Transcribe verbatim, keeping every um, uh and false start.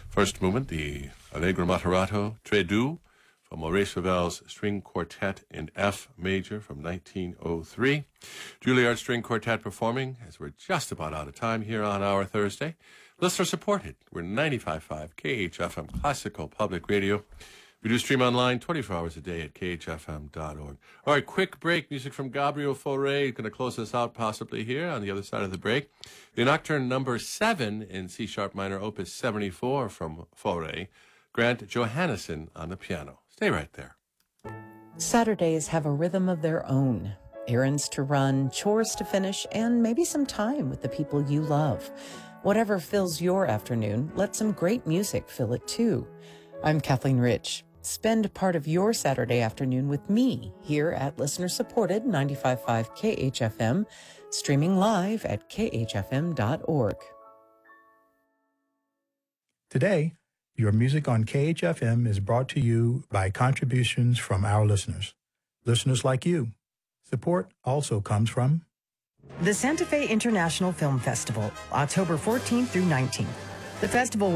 First movement, the Allegro Moderato Très Doux from Maurice Ravel's String Quartet in F major from nineteen oh three. Juilliard String Quartet performing, as we're just about out of time here on our Thursday. Listener supported. We're ninety-five point five K H F M Classical Public Radio. We do stream online twenty-four hours a day at K H F M dot org. All right, quick break. Music from Gabriel Fauré. Going to close us out possibly here on the other side of the break. The Nocturne number seven in C-sharp minor, opus seventy-four from Fauré. Grant Johannesson on the piano. Stay right there. Saturdays have a rhythm of their own. Errands to run, chores to finish, and maybe some time with the people you love. Whatever fills your afternoon, let some great music fill it too. I'm Kathleen Rich. Spend part of your Saturday afternoon with me here at listener-supported ninety-five point five K H F M, streaming live at K H F M dot org. Today, your music on K H F M is brought to you by contributions from our listeners. Listeners like you. Support also comes from the Santa Fe International Film Festival, October fourteenth through nineteenth. The festival